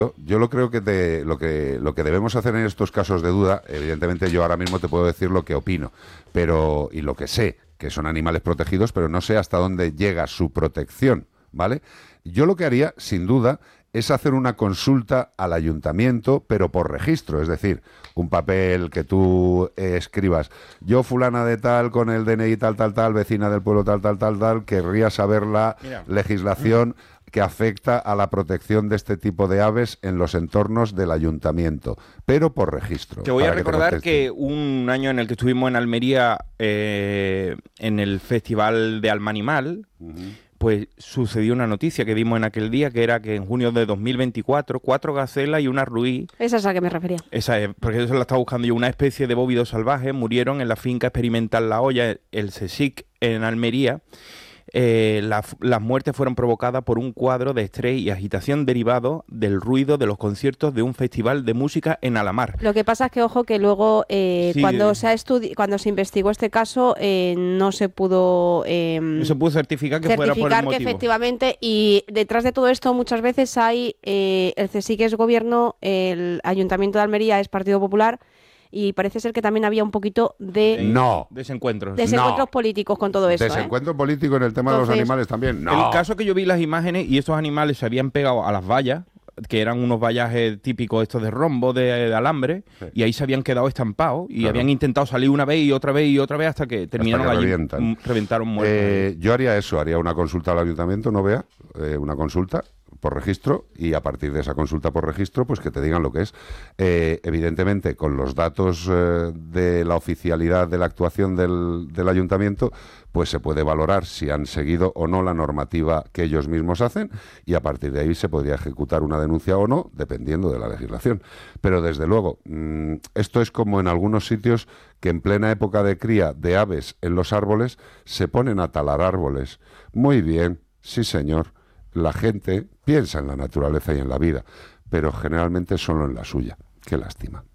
Yo lo creo que lo que debemos hacer en estos casos de duda, evidentemente yo ahora mismo te puedo decir lo que opino, pero y lo que sé, que son animales protegidos, pero no sé hasta dónde llega su protección, ¿vale? Yo lo que haría, sin duda, es hacer una consulta al ayuntamiento, pero por registro, es decir, un papel que tú escribas, yo fulana de tal, con el DNI tal, tal, tal, vecina del pueblo tal, tal, tal, tal, querría saber la legislación que afecta a la protección de este tipo de aves en los entornos del ayuntamiento, pero por registro. Te voy a para que te recordar contesten. que un año en el que estuvimos en Almería, en el Festival de Alma Animal, pues sucedió una noticia que vimos en aquel día, que era que en junio de 2024, 4 gacelas y una ruí, Esa es a la que me refería. esa es, porque eso la estaba buscando yo, una especie de bóvido salvaje, murieron en la finca experimental La Hoya, el CSIC, en Almería. Las muertes fueron provocadas por un cuadro de estrés y agitación derivado del ruido de los conciertos de un festival de música en Alamar. Lo que pasa es que, ojo, que luego Sí. cuando cuando se investigó este caso no se pudo No se pudo certificar que fuera por el certificar que motivo. efectivamente, y detrás de todo esto muchas veces hay el CSIC es gobierno, el Ayuntamiento de Almería es Partido Popular, y parece ser que también había un poquito de No. Desencuentros. desencuentros No. políticos con todo eso. Desencuentro político en el tema de los Entonces, animales también. No. El caso que yo vi las imágenes y estos animales se habían pegado a las vallas, que eran unos vallajes típicos estos de rombo, de alambre, Sí. y ahí se habían quedado estampados y Claro. habían intentado salir una vez y otra vez y otra vez hasta que terminaron que allí, revientan. reventaron muertos. Yo haría eso, haría una consulta al ayuntamiento, no vea, una consulta por registro, y a partir de esa consulta por registro, pues que te digan lo que es. Evidentemente, con los datos de la oficialidad de la actuación del ayuntamiento, pues se puede valorar si han seguido o no la normativa que ellos mismos hacen, y a partir de ahí se podría ejecutar una denuncia o no, dependiendo de la legislación. Pero desde luego, esto es como en algunos sitios que en plena época de cría de aves en los árboles se ponen a talar árboles. Muy bien, sí señor. La gente piensa en la naturaleza y en la vida, pero generalmente solo en la suya. Qué lástima.